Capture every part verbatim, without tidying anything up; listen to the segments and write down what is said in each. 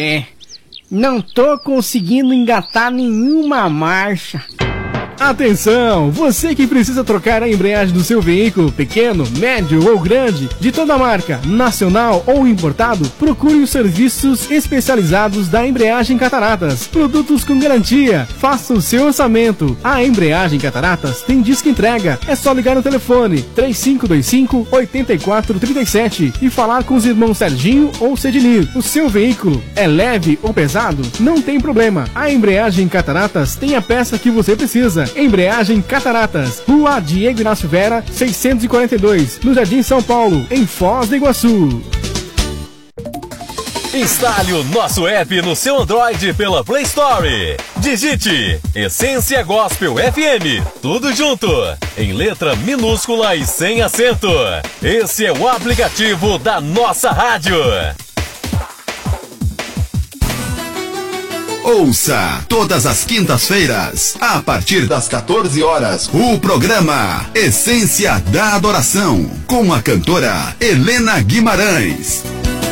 É, não tô conseguindo engatar nenhuma marcha. Atenção! Você que precisa trocar a embreagem do seu veículo, pequeno, médio ou grande, de toda marca, nacional ou importado, procure os serviços especializados da Embreagem Cataratas. Produtos com garantia. Faça o seu orçamento. A Embreagem Cataratas tem disco entrega. É só ligar no telefone três cinco dois cinco, oito quatro três sete e falar com os irmãos Serginho ou Cedinir. O seu veículo é leve ou pesado? Não tem problema. A Embreagem Cataratas tem a peça que você precisa. Embreagem Cataratas, Rua Diego Inácio Vera, seiscentos e quarenta e dois, no Jardim São Paulo, em Foz do Iguaçu. Instale o nosso app no seu Android pela Play Store. Digite Essência Gospel F M, tudo junto, em letra minúscula e sem acento. Esse é o aplicativo da nossa rádio. Ouça todas as quintas-feiras, a partir das quatorze horas, o programa Essência da Adoração, com a cantora Helena Guimarães.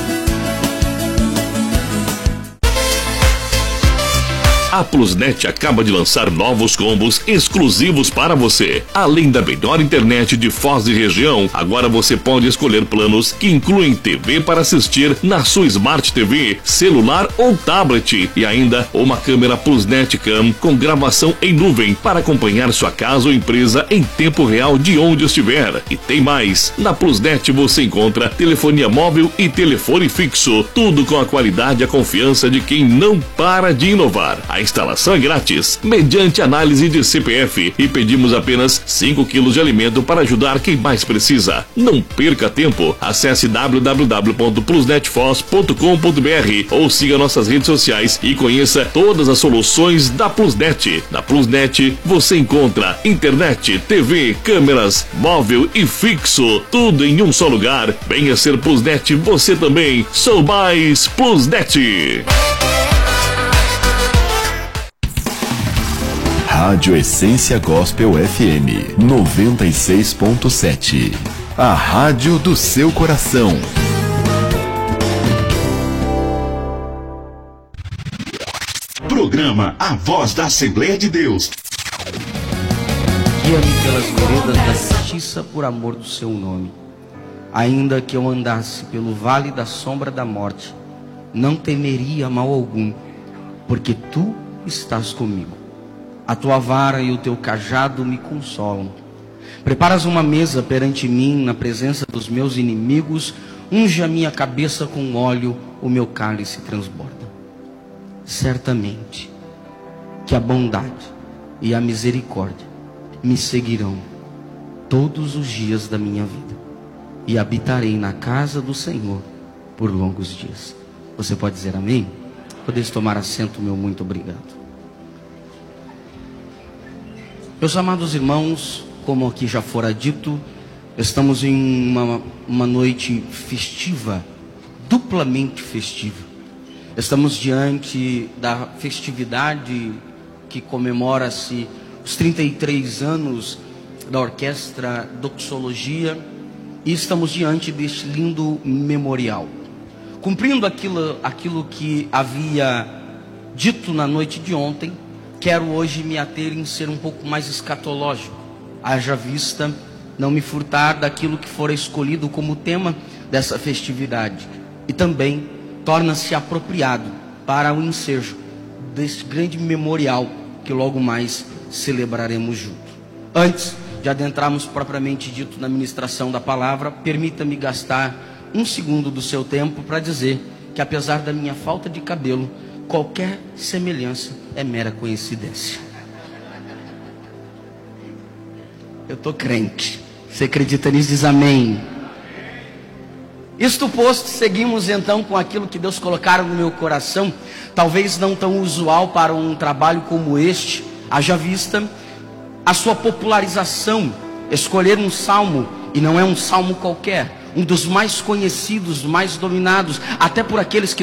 A Plusnet acaba de lançar novos combos exclusivos para você. Além da melhor internet de Foz e região, agora você pode escolher planos que incluem T V para assistir na sua Smart T V, celular ou tablet, e ainda uma câmera Plusnet Cam com gravação em nuvem para acompanhar sua casa ou empresa em tempo real de onde estiver. E tem mais! Na Plusnet você encontra telefonia móvel e telefone fixo, tudo com a qualidade e a confiança de quem não para de inovar. A instalação é grátis, mediante análise de C P F, e pedimos apenas cinco quilos de alimento para ajudar quem mais precisa. Não perca tempo, acesse w w w ponto plusnetfoz ponto com ponto b r ou siga nossas redes sociais e conheça todas as soluções da Plusnet. Na Plusnet você encontra internet, T V, câmeras, móvel e fixo, tudo em um só lugar. Venha ser Plusnet você também. Sou mais Plusnet. Rádio Essência Gospel F M noventa e seis ponto sete. A rádio do seu coração. Programa A Voz da Assembleia de Deus. Guia-me pelas veredas da justiça por amor do seu nome. Ainda que eu andasse pelo vale da sombra da morte, não temeria mal algum, porque tu estás comigo. A tua vara e o teu cajado me consolam. Preparas uma mesa perante mim na presença dos meus inimigos. Unge a minha cabeça com óleo, o meu cálice transborda. Certamente que a bondade e a misericórdia me seguirão todos os dias da minha vida, e habitarei na casa do Senhor por longos dias. Você pode dizer amém? Podeis tomar assento, meu muito obrigado. Meus amados irmãos, como aqui já fora dito, estamos em uma, uma noite festiva, duplamente festiva. Estamos diante da festividade que comemora-se os trinta e três anos da Orquestra Doxologia, e estamos diante deste lindo memorial. Cumprindo aquilo, aquilo que havia dito na noite de ontem, quero hoje me ater em ser um pouco mais escatológico, haja vista não me furtar daquilo que fora escolhido como tema dessa festividade, e também torna-se apropriado para o ensejo deste grande memorial que logo mais celebraremos junto. Antes de adentrarmos propriamente dito na ministração da palavra, permita-me gastar um segundo do seu tempo para dizer que, apesar da minha falta de cabelo, qualquer semelhança é mera coincidência. Eu estou crente. Você acredita nisso? Diz amém. Isto posto, seguimos então com aquilo que Deus colocaram no meu coração, talvez não tão usual para um trabalho como este, haja vista a sua popularização. Escolher um salmo, e não é um salmo qualquer, um dos mais conhecidos, mais dominados, até por aqueles que